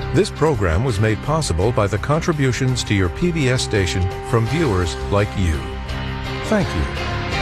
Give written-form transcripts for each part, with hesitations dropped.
This program was made possible by the contributions to your PBS station from viewers like you. Thank you.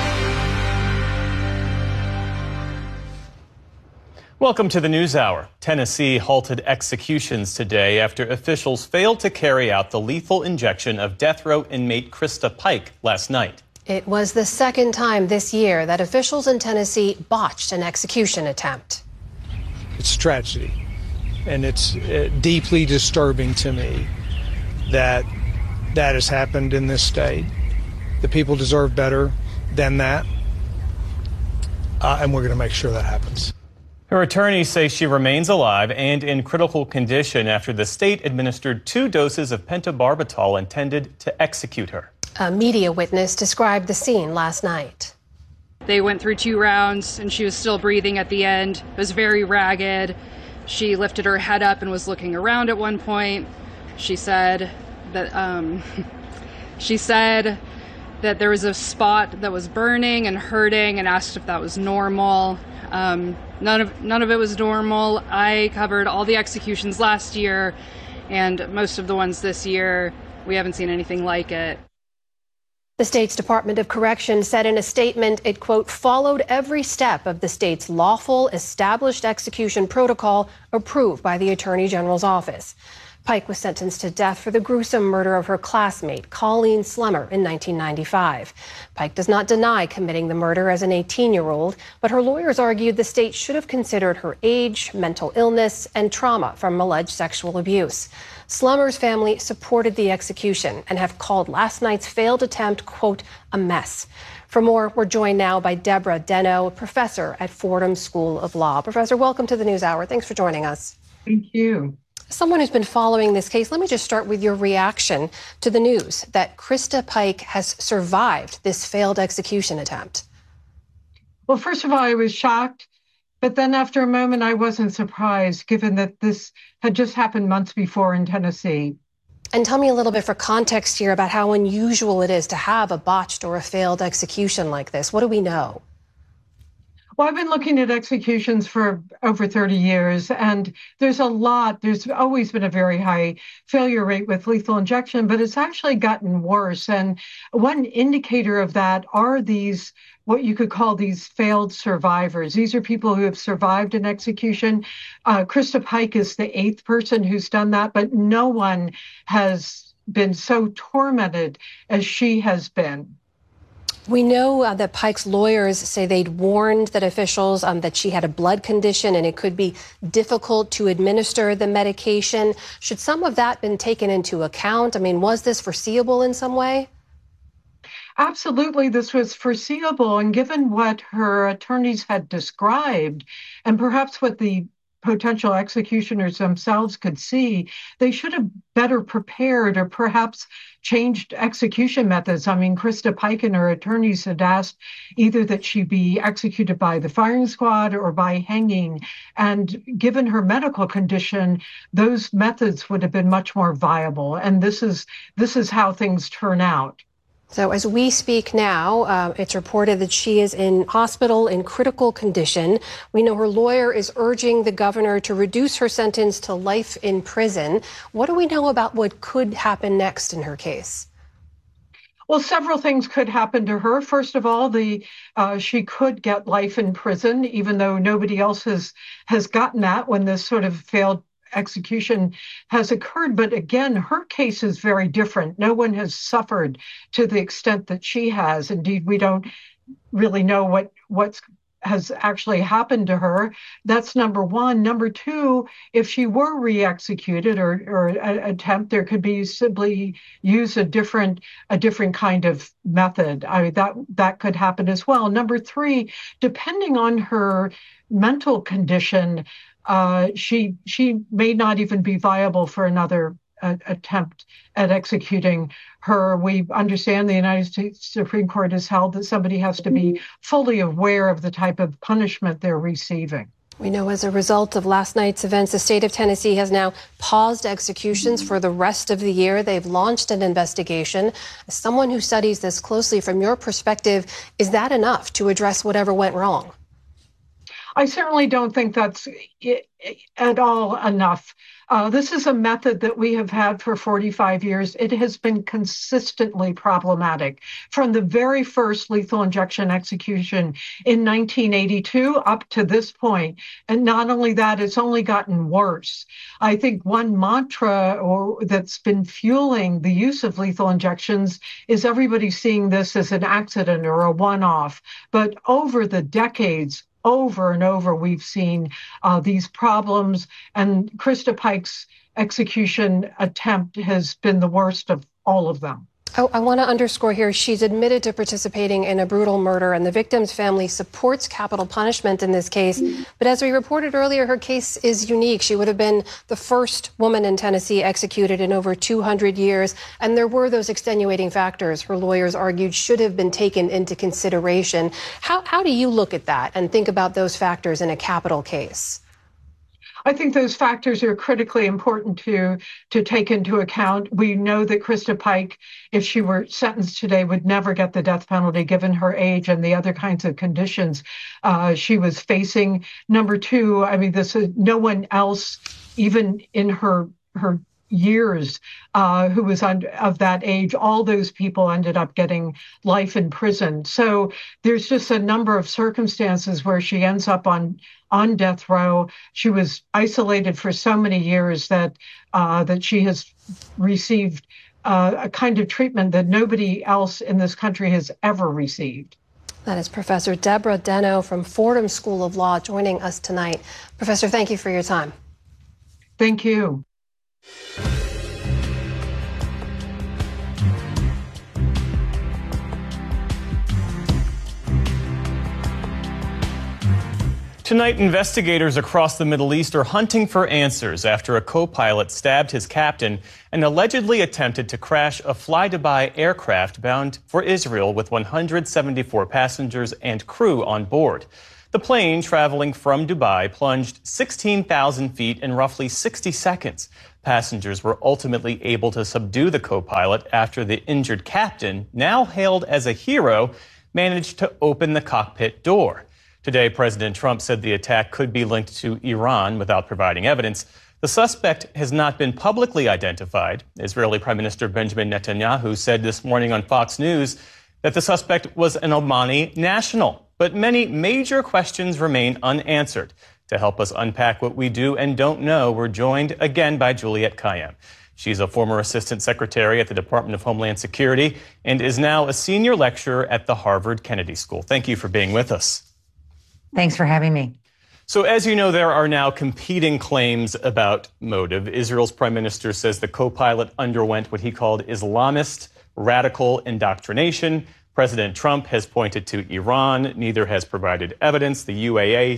Welcome to the NewsHour. Tennessee halted executions today after officials failed to carry out the lethal injection of death row inmate Krista Pike last night. It was the second time this year that officials in Tennessee botched an execution attempt. It's tragedy, and it's deeply disturbing to me that that has happened in this state. The people deserve better than that, and we're going to make sure that happens. Her attorneys say she remains alive and in critical condition after the state administered 2 doses of pentobarbital intended to execute her. A media witness described the scene last night. They went through 2 rounds and she was still breathing at the end. It was very ragged. She lifted her head up and was looking around at one point. She said that there was a spot that was burning and hurting and asked if that was normal. None of it was normal. I covered all the executions last year, and most of the ones this year, we haven't seen anything like it. The state's Department of Corrections said in a statement it, quote, followed every step of the state's lawful, established execution protocol approved by the Attorney General's office. Pike was sentenced to death for the gruesome murder of her classmate, Colleen Slemmer, in 1995. Pike does not deny committing the murder as an 18-year-old, but her lawyers argued the state should have considered her age, mental illness, and trauma from alleged sexual abuse. Slemmer's family supported the execution and have called last night's failed attempt, quote, a mess. For more, we're joined now by Deborah Deno, a professor at Fordham School of Law. Professor, welcome to the NewsHour. Thanks for joining us. Thank you. Someone who's been following this case, let me just start with your reaction to the news that Krista Pike has survived this failed execution attempt. Well, first of all, I was shocked, but then after a moment, I wasn't surprised, given that this had just happened months before in Tennessee. And tell me a little bit for context here about how unusual it is to have a botched or a failed execution like this. What do we know? Well, I've been looking at executions for over 30 years, and there's always been a very high failure rate with lethal injection, but it's actually gotten worse. And one indicator of that are these, what you could call these failed survivors. These are people who have survived an execution. Krista Pike is the 8th person who's done that, but no one has been so tormented as she has been. We know that Pike's lawyers say they'd warned that officials that she had a blood condition and it could be difficult to administer the medication. Should some of that been taken into account? I mean, was this foreseeable in some way? Absolutely, this was foreseeable. And given what her attorneys had described, and perhaps what the potential executioners themselves could see, they should have better prepared or perhaps changed execution methods. I mean, Krista Pike and her attorneys had asked either that she be executed by the firing squad or by hanging. And given her medical condition, those methods would have been much more viable. And this is how things turn out. So as we speak now, it's reported that she is in hospital in critical condition. We know her lawyer is urging the governor to reduce her sentence to life in prison. What do we know about what could happen next in her case? Well, several things could happen to her. First of all, she could get life in prison, even though nobody else has gotten that when this sort of failed execution has occurred. But again, her case is very different. No one has suffered to the extent that she has. Indeed, we don't really know what has actually happened to her. That's number one. Number two, if she were re-executed or attempt, there could be simply use a different kind of method. That could happen as well. Number three, depending on her mental condition, she may not even be viable for another attempt at executing her. We understand the United States Supreme Court has held that somebody has to be fully aware of the type of punishment they're receiving. We know as a result of last night's events, the state of Tennessee has now paused executions for the rest of the year. They've launched an investigation. As someone who studies this closely, from your perspective, is that enough to address whatever went wrong? I certainly don't think that's at all enough. This is a method that we have had for 45 years. It has been consistently problematic from the very first lethal injection execution in 1982 up to this point. And not only that, it's only gotten worse. I think one mantra that's been fueling the use of lethal injections is everybody seeing this as an accident or a one-off. But over the decades, over and over, we've seen these problems, and Krista Pike's execution attempt has been the worst of all of them. I want to underscore here, she's admitted to participating in a brutal murder, and the victim's family supports capital punishment in this case. But as we reported earlier, her case is unique. She would have been the first woman in Tennessee executed in over 200 years. And there were those extenuating factors her lawyers argued should have been taken into consideration. How do you look at that and think about those factors in a capital case? I think those factors are critically important to take into account. We know that Krista Pike, if she were sentenced today, would never get the death penalty given her age and the other kinds of conditions she was facing. Number two, I mean, no one else, even in her years, who was of that age, all those people ended up getting life in prison. So there's just a number of circumstances where she ends up on death row. She was isolated for so many years that she has received a kind of treatment that nobody else in this country has ever received. That is Professor Deborah Denno from Fordham School of Law joining us tonight. Professor, thank you for your time. Thank you. Tonight, investigators across the Middle East are hunting for answers after a co-pilot stabbed his captain and allegedly attempted to crash a fly-Dubai aircraft bound for Israel with 174 passengers and crew on board. The plane traveling from Dubai plunged 16,000 feet in roughly 60 seconds. Passengers were ultimately able to subdue the co-pilot after the injured captain, now hailed as a hero, managed to open the cockpit door. Today, President Trump said the attack could be linked to Iran without providing evidence. The suspect has not been publicly identified. Israeli Prime Minister Benjamin Netanyahu said this morning on Fox News that the suspect was an Omani national. But many major questions remain unanswered. To help us unpack what we do and don't know, we're joined again by Juliette Kayyem. She's a former assistant secretary at the Department of Homeland Security and is now a senior lecturer at the Harvard Kennedy School. Thank you for being with us. Thanks for having me. So as you know, there are now competing claims about motive. Israel's prime minister says the co-pilot underwent what he called Islamist radical indoctrination. President Trump has pointed to Iran. Neither has provided evidence. The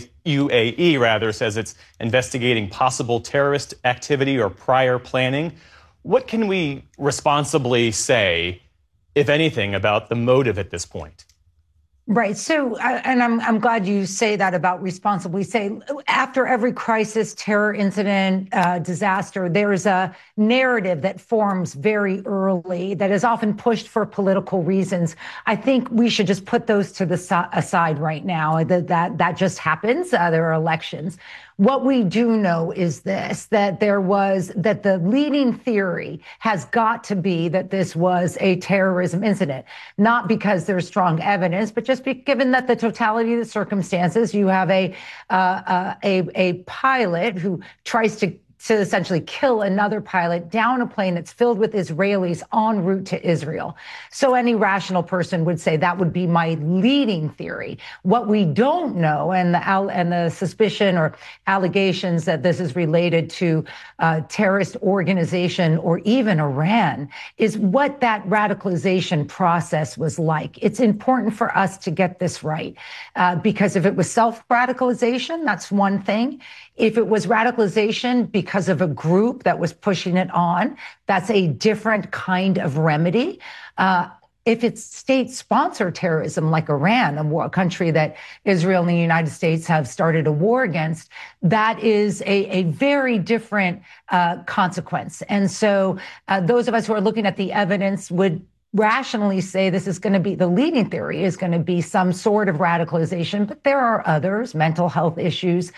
UAE says it's investigating possible terrorist activity or prior planning. What can we responsibly say, if anything, about the motive at this point? Right. So, and I'm glad you say that about responsibly. Say, after every crisis, terror incident, disaster, there is a narrative that forms very early that is often pushed for political reasons. I think we should just put those to the aside right now. That just happens. There are elections. What we do know is this, that the leading theory has got to be that this was a terrorism incident, not because there's strong evidence, but just given that the totality of the circumstances, you have a pilot who tries to essentially kill another pilot down a plane that's filled with Israelis en route to Israel. So any rational person would say that would be my leading theory. What we don't know, and the suspicion or allegations that this is related to a terrorist organization or even Iran, is what that radicalization process was like. It's important for us to get this right, because if it was self-radicalization, that's one thing. If it was radicalization because of a group that was pushing it on, that's a different kind of remedy. If it's state-sponsored terrorism like Iran, a country that Israel and the United States have started a war against, that is a very different consequence. And so those of us who are looking at the evidence would rationally say this is going to be the leading theory is going to be some sort of radicalization, but there are others, mental health issues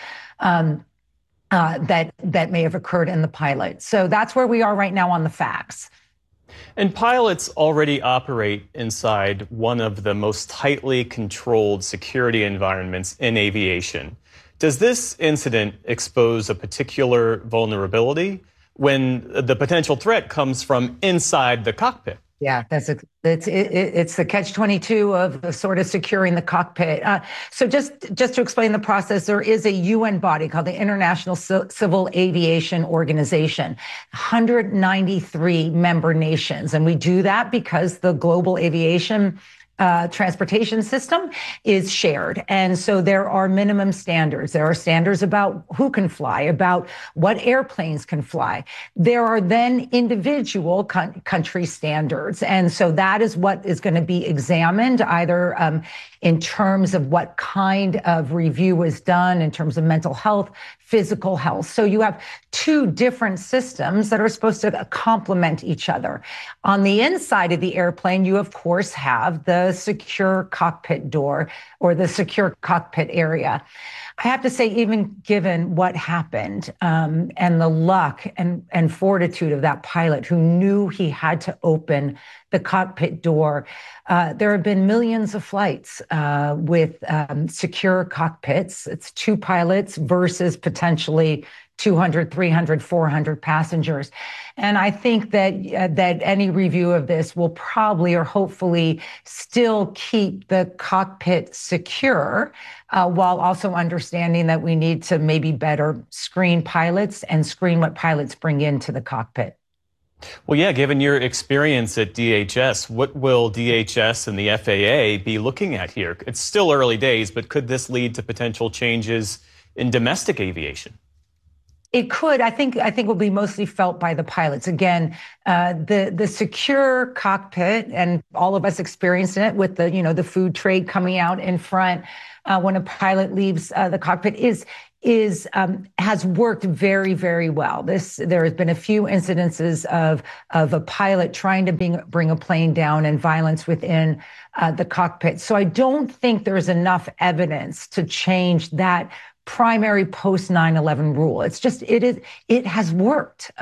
that may have occurred in the pilot. So that's where we are right now on the facts. And pilots already operate inside one of the most tightly controlled security environments in aviation. Does this incident expose a particular vulnerability when the potential threat comes from inside the cockpit? Yeah, it's the catch-22 of sort of securing the cockpit. So just to explain the process, there is a UN body called the International Civil Aviation Organization, 193 member nations. And we do that because the global aviation transportation system is shared. And so there are minimum standards. There are standards about who can fly, about what airplanes can fly. There are then individual country standards. And so that is what is going to be examined either in terms of what kind of review was done in terms of mental health, physical health. So you have two different systems that are supposed to complement each other. On the inside of the airplane, you of course have the secure cockpit door or the secure cockpit area. I have to say, even given what happened and the luck and fortitude of that pilot who knew he had to open the cockpit door, there have been millions of flights with secure cockpits. It's two pilots versus potentially 200, 300, 400 passengers. And I think that any review of this will probably or hopefully still keep the cockpit secure while also understanding that we need to maybe better screen pilots and screen what pilots bring into the cockpit. Well, yeah, given your experience at DHS, what will DHS and the FAA be looking at here? It's still early days, but could this lead to potential changes in domestic aviation? It could. I think will be mostly felt by the pilots. Again, the secure cockpit, and all of us experienced it with the food tray coming out in front when a pilot leaves the cockpit has worked very, very well. There has been a few incidences of a pilot trying to bring a plane down and violence within the cockpit. So I don't think there's enough evidence to change that primary post 9/11 rule. It's just it has worked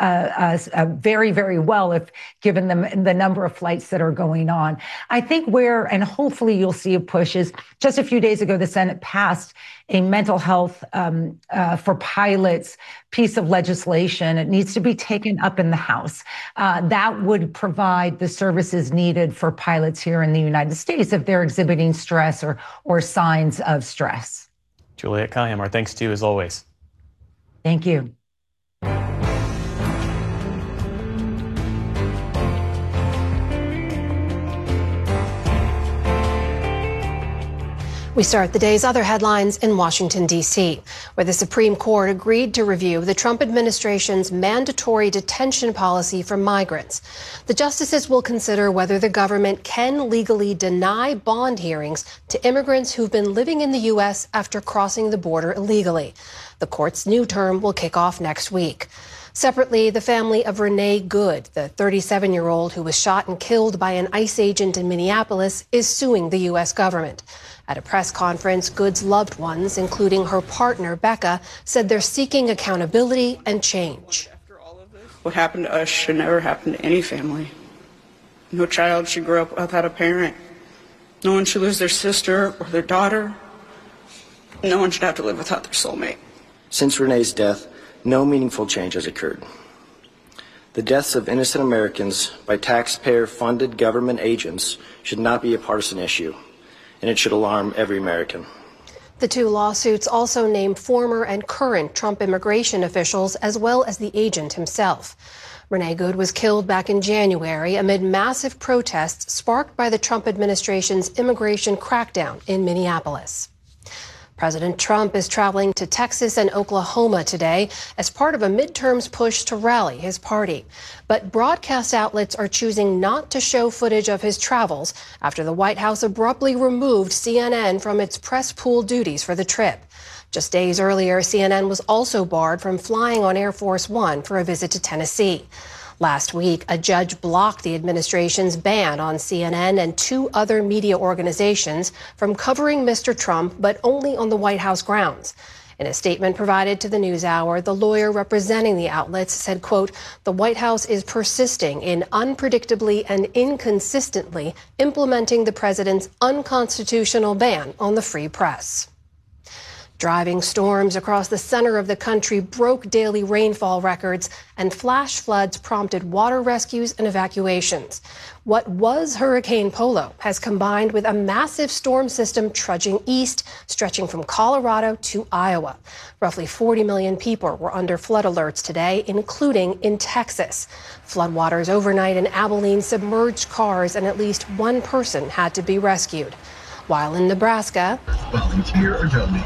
very, very well if given the number of flights that are going on. I think and hopefully you'll see a push is just a few days ago the Senate passed a mental health for pilots piece of legislation. It needs to be taken up in the House. That would provide the services needed for pilots here in the United States if they're exhibiting stress or signs of stress. Juliette Kayyem, our thanks to you as always. Thank you. We start the day's other headlines in Washington, D.C., where the Supreme Court agreed to review the Trump administration's mandatory detention policy for migrants. The justices will consider whether the government can legally deny bond hearings to immigrants who've been living in the U.S. after crossing the border illegally. The court's new term will kick off next week. Separately, the family of Renee Good, the 37-year-old who was shot and killed by an ICE agent in Minneapolis, is suing the U.S. government. At a press conference, Good's loved ones, including her partner, Becca, said they're seeking accountability and change. What happened to us should never happen to any family. No child should grow up without a parent. No one should lose their sister or their daughter. No one should have to live without their soulmate. Since Renee's death, no meaningful change has occurred. The deaths of innocent Americans by taxpayer-funded government agents should not be a partisan issue, and it should alarm every American. The two lawsuits also name former and current Trump immigration officials as well as the agent himself. Renee Good was killed back in January amid massive protests sparked by the Trump administration's immigration crackdown in Minneapolis. President Trump is traveling to Texas and Oklahoma today as part of a midterms push to rally his party. But broadcast outlets are choosing not to show footage of his travels after the White House abruptly removed CNN from its press pool duties for the trip. Just days earlier, CNN was also barred from flying on Air Force One for a visit to Tennessee. Last week, a judge blocked the administration's ban on CNN and 2 other media organizations from covering Mr. Trump, but only on the White House grounds. In a statement provided to the NewsHour, the lawyer representing the outlets said, quote, "The White House is persisting in unpredictably and inconsistently implementing the president's unconstitutional ban on the free press." Driving storms across the center of the country broke daily rainfall records, and flash floods prompted water rescues and evacuations. What was Hurricane Polo has combined with a massive storm system trudging east, stretching from Colorado to Iowa. Roughly 40 million people were under flood alerts today, including in Texas. Floodwaters overnight in Abilene submerged cars, and at least 1 person had to be rescued. While in Nebraska, volunteer or donate.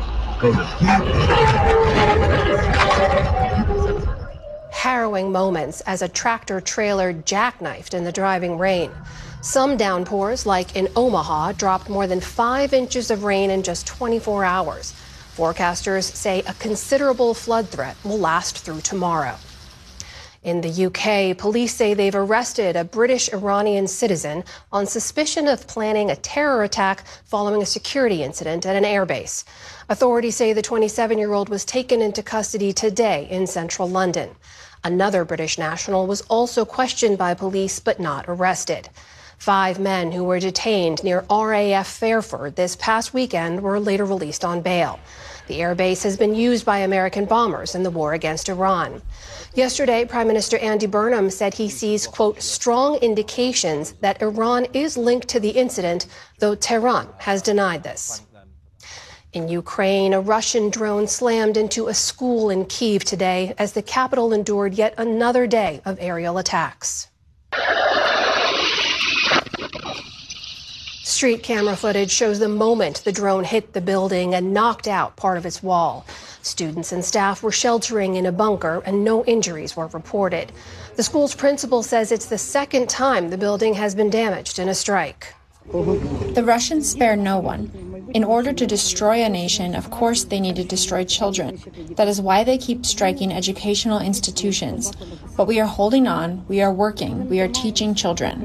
Harrowing moments as a tractor trailer jackknifed in the driving rain. Some downpours, like in Omaha, dropped more than 5 inches of rain in just 24 hours. Forecasters say a considerable flood threat will last through tomorrow. In the UK, police say they've arrested a British Iranian citizen on suspicion of planning a terror attack following a security incident at an airbase. Authorities say the 27-year-old was taken into custody today in central London. Another British national was also questioned by police but not arrested. 5 men who were detained near RAF Fairford this past weekend were later released on bail. The airbase has been used by American bombers in the war against Iran. Yesterday, Prime Minister Andy Burnham said he sees, quote, strong indications that Iran is linked to the incident, though Tehran has denied this. In Ukraine, a Russian drone slammed into a school in Kyiv today as the capital endured yet another day of aerial attacks. Street camera footage shows the moment the drone hit the building and knocked out part of its wall. Students and staff were sheltering in a bunker and no injuries were reported. The school's principal says it's the second time the building has been damaged in a strike. The Russians spare no one. In order to destroy a nation, of course they need to destroy children. That is why they keep striking educational institutions. But we are holding on, we are working, we are teaching children.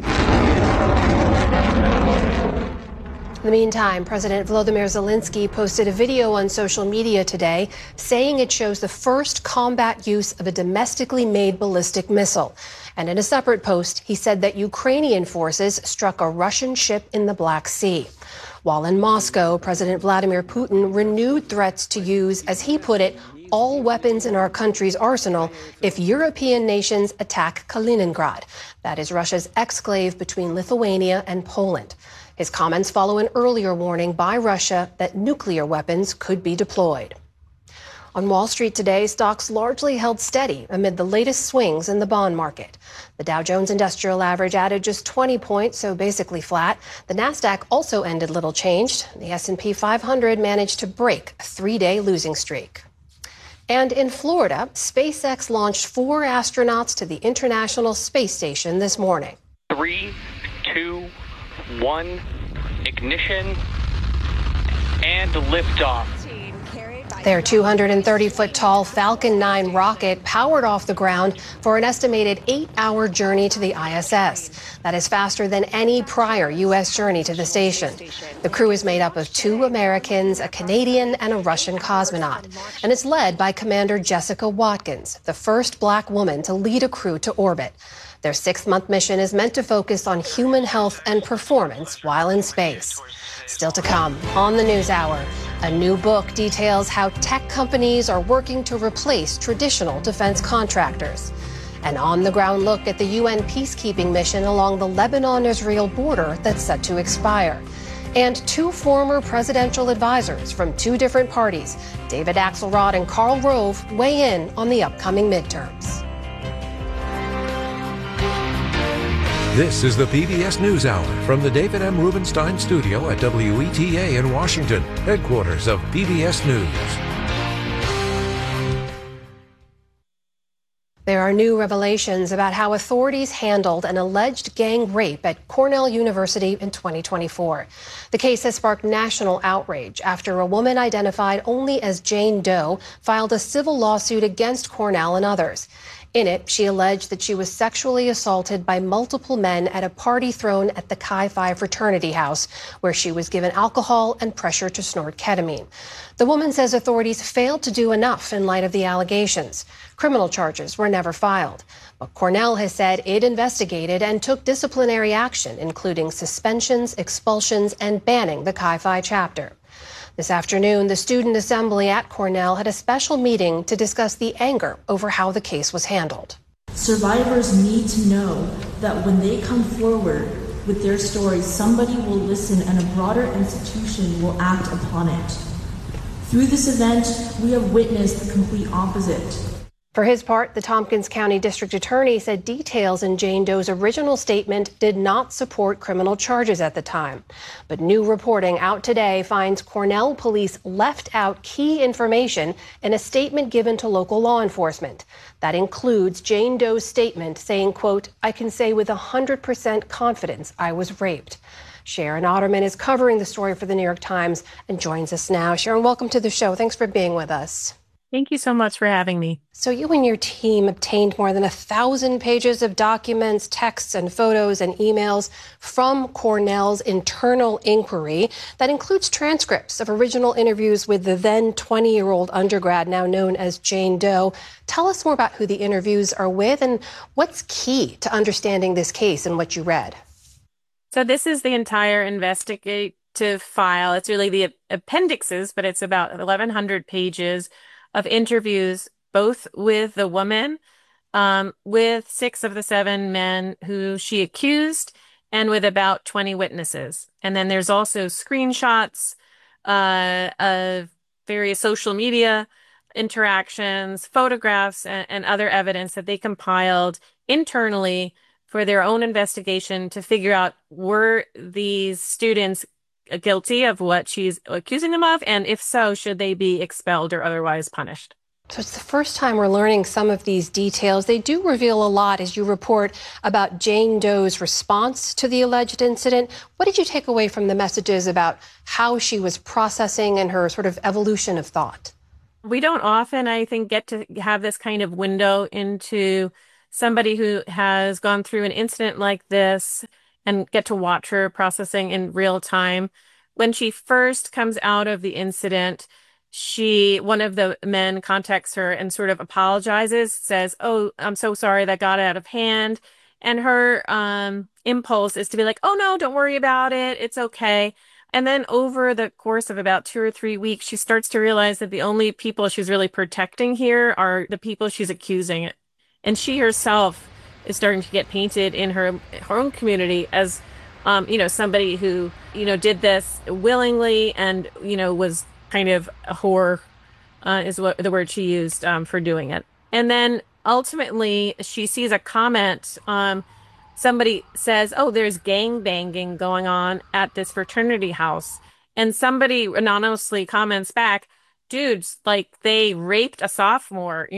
In the meantime, President Volodymyr Zelensky posted a video on social media today saying it shows the first combat use of a domestically made ballistic missile. And in a separate post, he said that Ukrainian forces struck a Russian ship in the Black Sea. While in Moscow, President Vladimir Putin renewed threats to use, as he put it, all weapons in our country's arsenal if European nations attack Kaliningrad. That is Russia's exclave between Lithuania and Poland. His comments follow an earlier warning by Russia that nuclear weapons could be deployed. On Wall Street today, stocks largely held steady amid the latest swings in the bond market. The Dow Jones Industrial Average added just 20 points, so basically flat. The Nasdaq also ended little changed. The S&P 500 managed to break a 3-day losing streak. And in Florida, SpaceX launched 4 astronauts to the International Space Station this morning. 3, 2, 1, ignition, and liftoff. Their 230-foot-tall Falcon 9 rocket powered off the ground for an estimated 8-hour journey to the ISS. That is faster than any prior U.S. journey to the station. The crew is made up of 2 Americans, a Canadian, and a Russian cosmonaut. And it's led by Commander Jessica Watkins, the first black woman to lead a crew to orbit. Their 6-month mission is meant to focus on human health and performance while in space. Still to come on the NewsHour, a new book details how tech companies are working to replace traditional defense contractors. An on-the-ground look at the UN peacekeeping mission along the Lebanon-Israel border that's set to expire. And 2 former presidential advisors from 2 different parties, David Axelrod and Karl Rove, weigh in on the upcoming midterms. This is the PBS NewsHour from the David M. Rubenstein studio at WETA in Washington, headquarters of PBS News. There are new revelations about how authorities handled an alleged gang rape at Cornell University in 2024. The case has sparked national outrage after a woman identified only as Jane Doe filed a civil lawsuit against Cornell and others. In it, she alleged that she was sexually assaulted by multiple men at a party thrown at the Chi Phi fraternity house, where she was given alcohol and pressured to snort ketamine. The woman says authorities failed to do enough in light of the allegations. Criminal charges were never filed. But Cornell has said it investigated and took disciplinary action, including suspensions, expulsions, and banning the Chi Phi chapter. This afternoon, the Student Assembly at Cornell had a special meeting to discuss the anger over how the case was handled. Survivors need to know that when they come forward with their stories, somebody will listen and a broader institution will act upon it. Through this event, we have witnessed the complete opposite. For his part, the Tompkins County District Attorney said details in Jane Doe's original statement did not support criminal charges at the time. But new reporting out today finds Cornell police left out key information in a statement given to local law enforcement. That includes Jane Doe's statement saying, quote, "I can say with 100% confidence I was raped." Sharon Otterman is covering the story for the New York Times and joins us now. Sharon, welcome to the show. Thanks for being with us. Thank you so much for having me. So you and your team obtained more than 1,000 pages of documents, texts, and photos and emails from Cornell's internal inquiry. That includes transcripts of original interviews with the then 20-year-old undergrad, now known as Jane Doe. Tell us more about who the interviews are with and what's key to understanding this case and what you read. So this is the entire investigative file. It's really the appendixes, but it's about 1,100 pages of interviews, both with the woman, with 6 of the 7 men who she accused, and with about 20 witnesses. And then there's also screenshots of various social media interactions, photographs, and other evidence that they compiled internally for their own investigation to figure out, were these students guilty of what she's accusing them of? And if so, should they be expelled or otherwise punished? So it's the first time we're learning some of these details. They do reveal a lot as you report about Jane Doe's response to the alleged incident. What did you take away from the messages about how she was processing and her sort of evolution of thought? We don't often, I think, get to have this kind of window into somebody who has gone through an incident like this and get to watch her processing in real time. When she first comes out of the incident, one of the men contacts her and sort of apologizes, says, "Oh, I'm so sorry, that got out of hand." And her impulse is to be like, "Oh no, don't worry about it. It's okay." And then over the course of about 2 or 3 weeks, she starts to realize that the only people she's really protecting here are the people she's accusing. And she herself is starting to get painted in her own community as, somebody who, did this willingly and, was kind of a whore, is what the word she used for doing it. And then ultimately she sees a comment. Somebody says, "Oh, there's gang banging going on at this fraternity house." And somebody anonymously comments back, "Dudes, like they raped a sophomore,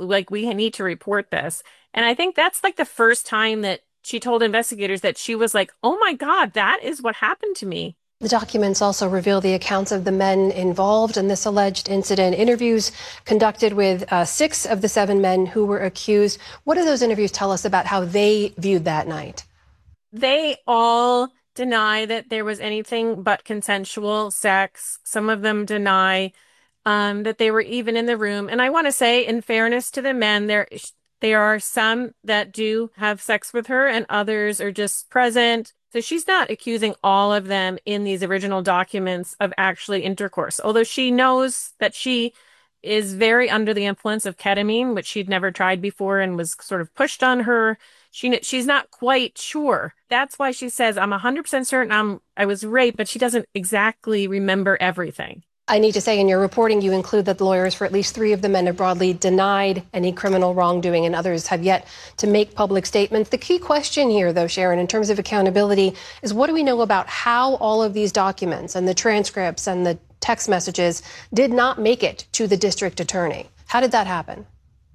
we need to report this." And I think that's like the first time that she told investigators that she was like, "Oh my God, that is what happened to me." The documents also reveal the accounts of the men involved in this alleged incident, interviews conducted with 6 of the 7 men who were accused. What do those interviews tell us about how they viewed that night? They all deny that there was anything but consensual sex. Some of them deny that they were even in the room. And I want to say, in fairness to the men, there are some that do have sex with her and others are just present. So she's not accusing all of them in these original documents of actually intercourse, although she knows that she is very under the influence of ketamine, which she'd never tried before and was sort of pushed on her. She's not quite sure. That's why she says, "I'm 100% certain I was raped," but she doesn't exactly remember everything. I need to say, in your reporting, you include that lawyers for at least 3 of the men have broadly denied any criminal wrongdoing, and others have yet to make public statements. The key question here, though, Sharon, in terms of accountability, is what do we know about how all of these documents and the transcripts and the text messages did not make it to the district attorney? How did that happen?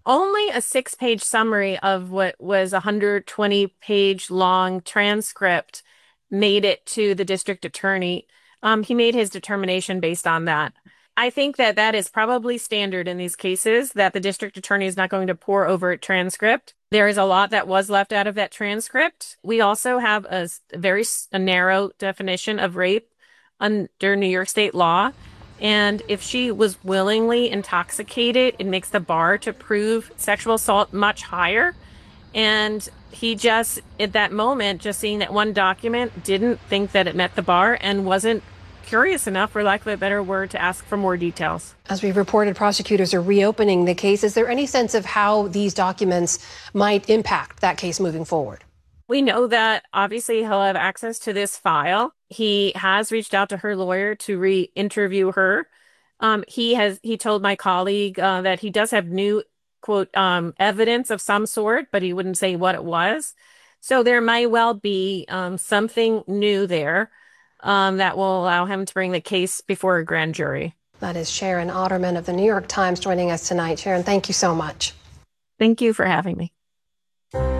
Only a 6-page summary of what was a 120-page long transcript made it to the district attorney. He made his determination based on that. I think that that is probably standard in these cases, that the district attorney is not going to pour over a transcript. There is a lot that was left out of that transcript. We also have a very narrow definition of rape under New York state law. And if she was willingly intoxicated, it makes the bar to prove sexual assault much higher. And he just, at that moment, just seeing that one document, didn't think that it met the bar and wasn't curious enough, for lack of a better word, to ask for more details. As we've reported, prosecutors are reopening the case. Is there any sense of how these documents might impact that case moving forward? We know that obviously he'll have access to this file. He has reached out to her lawyer to re-interview her. He told my colleague that he does have new, quote, evidence of some sort, but he wouldn't say what it was. So there might well be something new there that will allow him to bring the case before a grand jury. That is Sharon Otterman of the New York Times joining us tonight. Sharon, thank you so much. Thank you for having me.